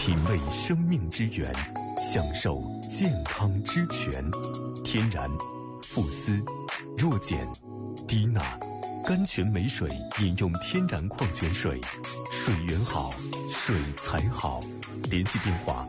品味生命之源，享受健康之泉。天然、富思、弱碱、低钠，甘泉美水饮用天然矿泉水，水源好，水才好。联系电话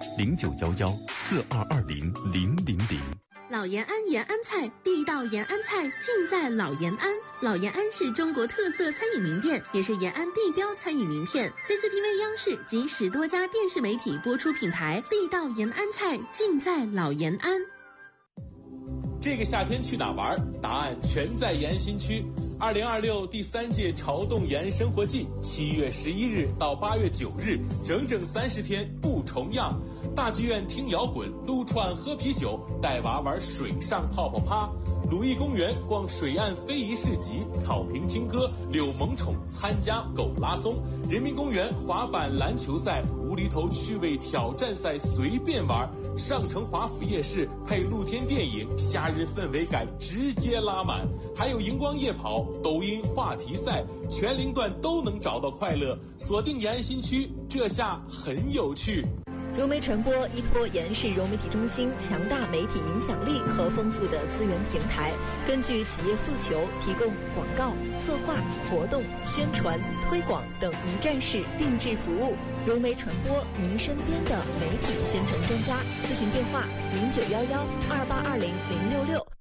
0911422000。 老延安延安菜，地道延安菜尽在老延安。老延安是中国特色餐饮名店，也是延安地标餐饮名片。CCTV 央视及10多家电视媒体播出品牌，地道延安菜尽在老延安。 这个夏天去哪玩？答案全在延安新区。2026第3届潮动延安生活季，7月11日到8月9日，整整30天不重样。大剧院听摇滚，撸串喝啤酒，带娃玩水上泡泡趴。鲁艺公园逛水岸非遗市集，草坪听歌，柳萌宠参加狗拉松。人民公园滑板篮球赛，无厘头趣味挑战赛随便玩。上城华府夜市配露天电影，夏日氛围感直接拉满。还有荧光夜跑、抖音话题赛，全龄段都能找到快乐。锁定延安新区，这下很有趣。 融媒传播依托延安市融媒体中心强大媒体影响力和丰富的资源平台，根据企业诉求提供广告、策划、活动、宣传、推广等一站式定制服务。融媒传播，您身边的媒体宣传专家。咨询电话：091128200066。